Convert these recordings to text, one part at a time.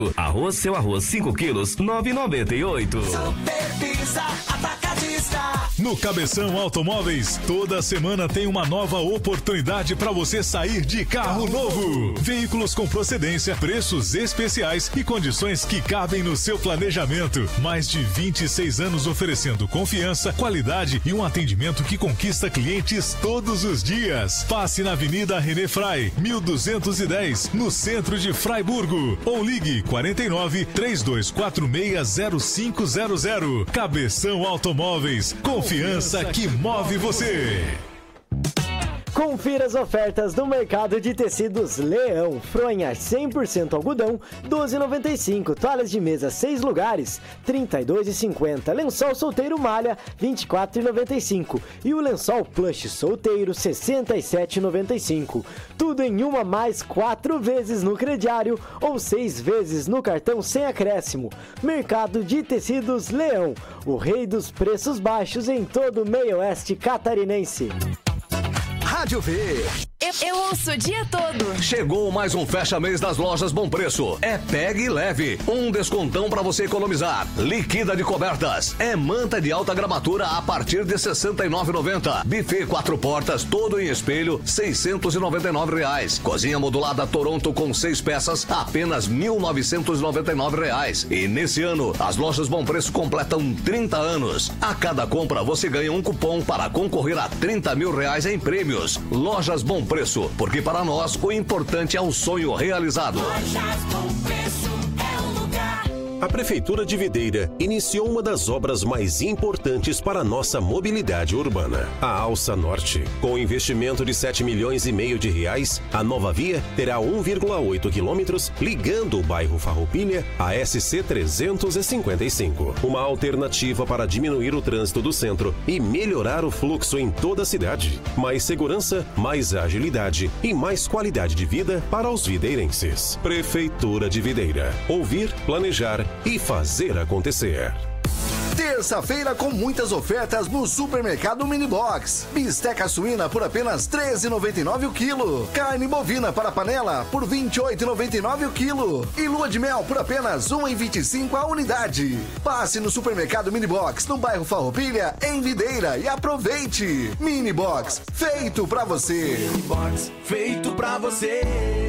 Arroz Seu Arroz 5 quilos, 9,98. Super Pizza Atacadista. No Cabeção Automóveis, toda semana tem uma nova oportunidade para você sair de carro novo. Veículos com procedência, preços especiais e condições que cabem no seu planejamento. Mais de 26 anos oferecendo confiança, qualidade e um atendimento que conquista clientes todos os dias. Passe na Avenida René Fray, 1210, no centro de Fraiburgo. Ou ligue 49 3246 0500. Cabeção Automóveis, confiança que move você. Confira as ofertas do mercado de tecidos Leão. Fronha 100% algodão, 12,95. Toalhas de mesa 6 lugares, 32,50. Lençol solteiro malha, 24,95. E o lençol plush solteiro, 67,95. Tudo em uma mais 4 vezes no crediário ou 6 vezes no cartão sem acréscimo. Mercado de tecidos Leão, o rei dos preços baixos em todo o meio-oeste catarinense. Rádio V. Eu ouço o dia todo. Chegou mais um fecha-mês das lojas Bom Preço. É pegue e leve. Um descontão pra você economizar. Liquida de cobertas. É manta de alta gramatura a partir de R$ 69,90. Buffet 4 portas, todo em espelho, R$ 699. Cozinha modulada Toronto com 6 peças, apenas R$ 1.999. E nesse ano, as lojas Bom Preço completam 30 anos. A cada compra você ganha um cupom para concorrer a R$30 mil em prêmios. Lojas Bom Preço, porque para nós o importante é o sonho realizado. Lojas Bom Preço é o lugar. A Prefeitura de Videira iniciou uma das obras mais importantes para a nossa mobilidade urbana, a Alça Norte. Com investimento de R$7,5 milhões, a nova via terá 1,8 quilômetros ligando o bairro Farroupilha à SC 355. Uma alternativa para diminuir o trânsito do centro e melhorar o fluxo em toda a cidade. Mais segurança, mais agilidade e mais qualidade de vida para os videirenses. Prefeitura de Videira. Ouvir, planejar e fazer acontecer. Terça-feira com muitas ofertas no Supermercado Minibox. Bisteca suína por apenas R$ 13,99 o quilo. Carne bovina para panela por R$ 28,99 o quilo. E lua de mel por apenas R$ 1,25 a unidade. Passe no Supermercado Minibox, no bairro Farroupilha, em Videira, e aproveite. Minibox, feito pra você. Minibox, feito pra você.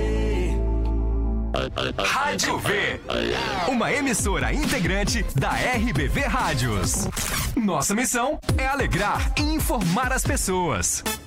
Rádio V, uma emissora integrante da RBV Rádios. Nossa missão é alegrar e informar as pessoas.